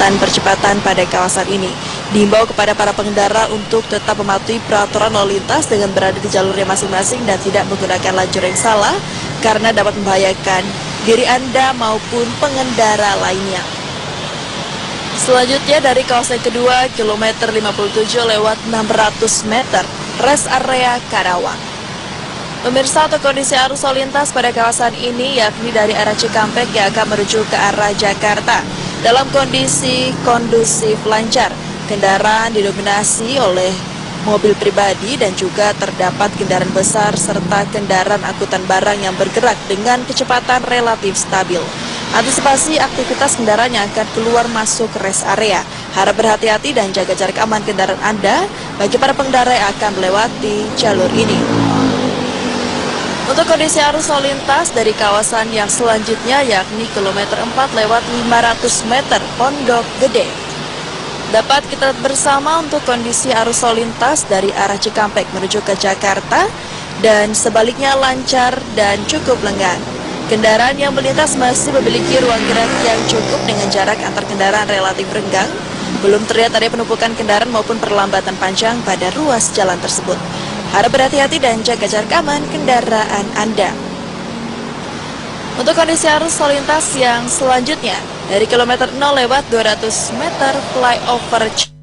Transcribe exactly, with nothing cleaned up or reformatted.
pengetatan percepatan pada kawasan ini. Diimbau kepada para pengendara untuk tetap mematuhi peraturan lalu lintas dengan berada di jalurnya masing-masing dan tidak menggunakan lajur yang salah karena dapat membahayakan diri Anda maupun pengendara lainnya. Selanjutnya dari kawasan kedua, kilometer lima puluh tujuh lewat enam ratus meter, rest area Karawang. Pemirsa, untuk kondisi arus lalu lintas pada kawasan ini yakni dari arah Cikampek yang akan menuju ke arah Jakarta dalam kondisi kondusif lancar. Kendaraan didominasi oleh mobil pribadi dan juga terdapat kendaraan besar serta kendaraan angkutan barang yang bergerak dengan kecepatan relatif stabil. Antisipasi aktivitas kendaraan yang akan keluar masuk rest area. Harap berhati-hati dan jaga jarak aman kendaraan Anda bagi para pengendara yang akan melewati jalur ini. Untuk kondisi arus lalu lintas dari kawasan yang selanjutnya yakni kilometer empat lewat lima ratus meter Pondok Gede. Dapat kita lihat bersama untuk kondisi arus lalu lintas dari arah Cikampek menuju ke Jakarta dan sebaliknya lancar dan cukup lengang. Kendaraan yang melintas masih memiliki ruang gerak yang cukup dengan jarak antar kendaraan relatif renggang. Belum terlihat ada penumpukan kendaraan maupun perlambatan panjang pada ruas jalan tersebut. Harap berhati-hati dan jaga jarak aman kendaraan Anda. Untuk kondisi arus lalu lintas yang selanjutnya, dari kilometer nol lewat dua ratus meter flyover